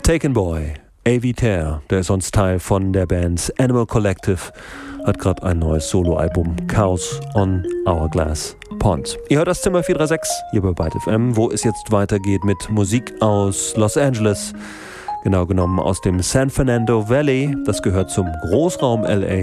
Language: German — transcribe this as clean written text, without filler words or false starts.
Taken Boy, A.V. Tare, der ist sonst Teil von der Band Animal Collective, hat gerade ein neues Soloalbum, Chaos on Hourglass Pond. Ihr hört das Zimmer 436 hier bei Byte FM, wo es jetzt weitergeht mit Musik aus Los Angeles, genau genommen aus dem San Fernando Valley. Das gehört zum Großraum LA.